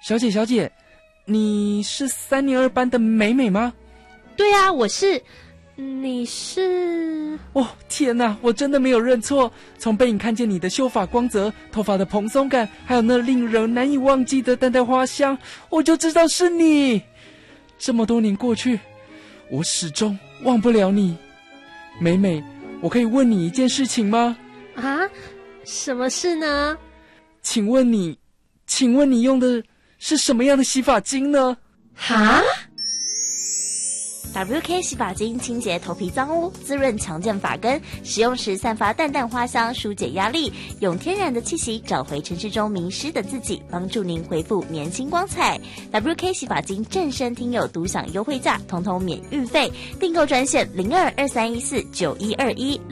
小姐，你是3年2班的美美吗？ 对啊，我是。你是？ 哦，天哪，我真的没有认错。从背影看见你的秀发光泽、头发的蓬松感，还有那令人难以忘记的淡淡花香，我就知道是你。这么多年过去，我始终忘不了你。美美，我可以问你一件事情吗？ 啊？什么事呢？ 请问你用的是什么样的洗发精呢？ 哈 ？WK 洗发精清洁头皮脏污，滋润强健发根，使用时散发淡淡花香，疏解压力，用天然的气息找回城市中迷失的自己，帮助您恢复年轻光彩。WK 洗发精正身听友独享优惠价，统统免运费，订购专线0223149121。